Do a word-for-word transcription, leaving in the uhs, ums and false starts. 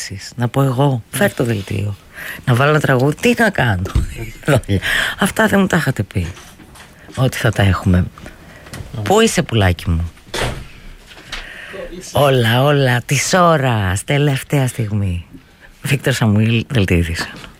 αποφάσεις. Να πω εγώ, φέρ το δελτίο. Να βάλω ένα τραγούδι, τι να κάνω. Αυτά δεν μου τα είχατε πει. Ότι θα τα έχουμε. Πού είσαι, πουλάκι μου? Όλα, όλα, της ώρας, τελευταία στιγμή. Βίκτορ Σαμουήλ, Δελτίο Ειδήσεων.